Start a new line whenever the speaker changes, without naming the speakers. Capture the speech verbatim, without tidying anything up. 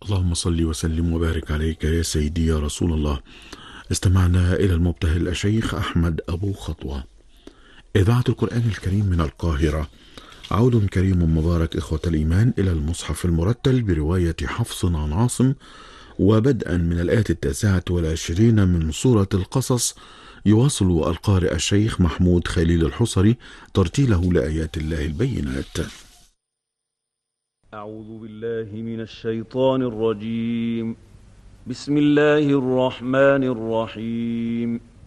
اللهم صل وسلم وبارك عليك يا سيدي يا رسول الله. استمعنا إلى المبتهل الشيخ أحمد أبو خطوة. إذاعة القرآن الكريم من القاهرة. عود كريم مبارك إخوة الإيمان إلى المصحف المرتل برواية حفص عن عاصم، وبدءا من الآية التاسعة والعشرين من سورة القصص، يواصل القارئ الشيخ محمود خليل الحصري ترتيله لآيات الله البينات.
أعوذ بالله من الشيطان الرجيم. بسم الله الرحمن الرحيم.